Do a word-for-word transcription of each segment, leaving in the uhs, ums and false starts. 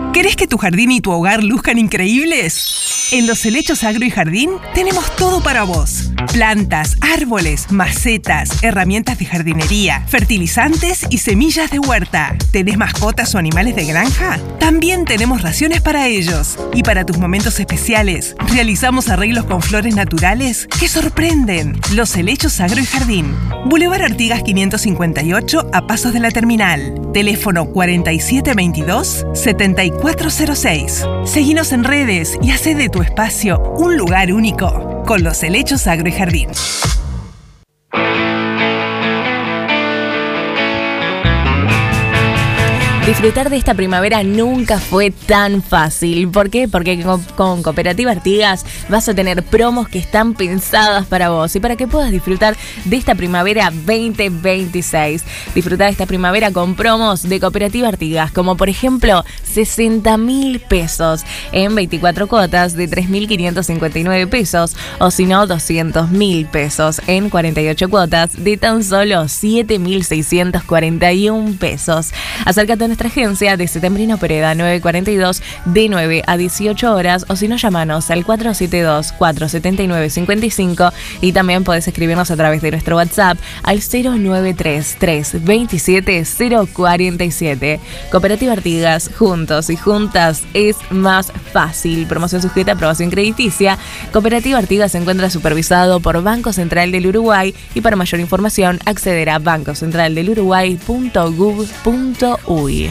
¿Querés que tu jardín y tu hogar luzcan increíbles? En Los Helechos Agro y Jardín tenemos todo para vos. Plantas, árboles, macetas, herramientas de jardinería, fertilizantes y semillas de huerta. ¿Tenés mascotas o animales de granja? También tenemos raciones para ellos. Y para tus momentos especiales, realizamos arreglos con flores naturales que sorprenden. Los Helechos Agro y Jardín. Boulevard Artigas quinientos cincuenta y ocho a pasos de la terminal. Teléfono cuarenta y siete veintidós, setenta y cuatro cero seis. Seguinos en redes y hacé de tu espacio un lugar único con Los Helechos Agro y Jardín. Disfrutar de esta primavera nunca fue tan fácil. ¿Por qué? Porque con, con Cooperativa Artigas vas a tener promos que están pensadas para vos y para que puedas disfrutar de esta primavera veinte veintiséis. Disfrutar de esta primavera con promos de Cooperativa Artigas, como por ejemplo sesenta mil pesos en veinticuatro cuotas de tres mil quinientos cincuenta y nueve pesos, o si no doscientos mil pesos en cuarenta y ocho cuotas de tan solo siete mil seiscientos cuarenta y uno pesos. Acércate a nuestra agencia de Setembrino Pereda nueve cuarenta y dos de nueve a dieciocho horas, o si no, llamanos al cuatro siete dos, cuatro siete nueve, cinco cinco, y también podés escribirnos a través de nuestro WhatsApp al cero nueve tres, tres veintisiete, cero cuarenta y siete. Cooperativa Artigas, juntos y juntas es más fácil. Promoción sujeta a aprobación crediticia. Cooperativa Artigas se encuentra supervisado por Banco Central del Uruguay, y para mayor información acceder a banco central del uruguay punto gov punto uy.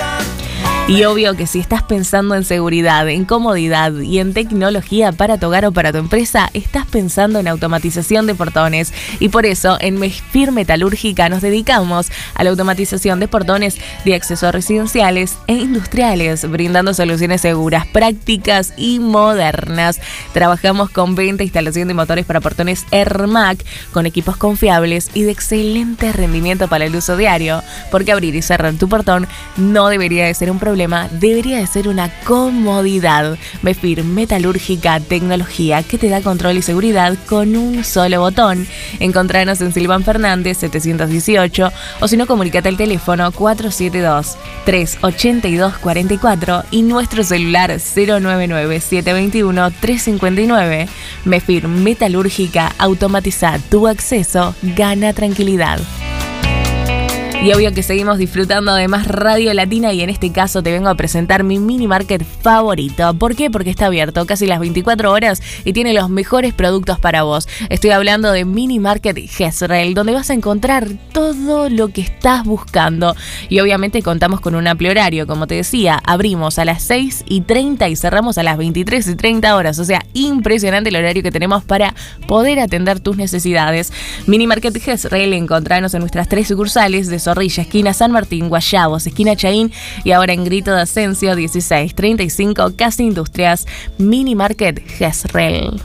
Y obvio que si estás pensando en seguridad, en comodidad y en tecnología para tu hogar o para tu empresa, estás pensando en automatización de portones. Y por eso en Mefir Metalúrgica nos dedicamos a la automatización de portones de accesos residenciales e industriales, brindando soluciones seguras, prácticas y modernas. Trabajamos con venta e instalación de motores para portones Ermac, con equipos confiables y de excelente rendimiento para el uso diario, porque abrir y cerrar tu portón no debería de ser un problema. Debería de ser una comodidad. Mefir Metalúrgica, tecnología que te da control y seguridad con un solo botón. Encontranos en Silván Fernández setecientos dieciocho, o si no, comunicate al teléfono cuatro siete dos, tres ocho dos cuatro cuatro y nuestro celular cero nueve nueve, siete dos uno, tres cinco nueve. Mefir Metalúrgica, automatiza tu acceso, gana tranquilidad. Y obvio que seguimos disfrutando de más Radio Latina, y en este caso te vengo a presentar mi mini market favorito. ¿Por qué? Porque está abierto casi las veinticuatro horas y tiene los mejores productos para vos. Estoy hablando de Mini Market Jezreel, donde vas a encontrar todo lo que estás buscando. Y obviamente contamos con un amplio horario. Como te decía, abrimos a las seis y treinta y cerramos a las veintitrés y treinta horas. O sea, impresionante el horario que tenemos para poder atender tus necesidades. Mini Market Jezreel, encontranos en nuestras tres sucursales de Zorrilla, esquina San Martín, Guayabos, esquina Chaín, y ahora en Grito de Ascencio dieciséis treinta y cinco, Casa Industrias. Mini Market Jezreel.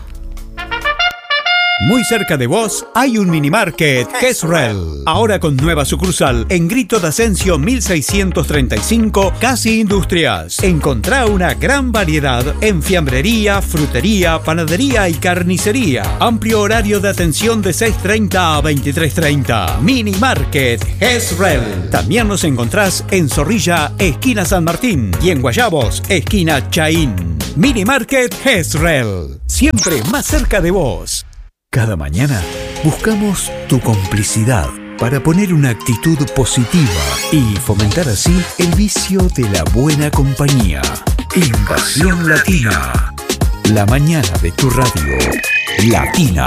Muy cerca de vos hay un Mini Market Jezreel. Ahora con nueva sucursal en Grito de Ascencio mil seiscientos treinta y cinco, Casi Industrias. Encontrá una gran variedad en fiambrería, frutería, panadería y carnicería. Amplio horario de atención de seis treinta a veintitrés treinta. Mini Market Jezreel. También nos encontrás en Zorrilla, esquina San Martín, y en Guayabos, esquina Chaín. Mini Market Jezreel. Siempre más cerca de vos. Cada mañana buscamos tu complicidad para poner una actitud positiva y fomentar así el vicio de la buena compañía. Invasión Latina. La mañana de tu radio Latina.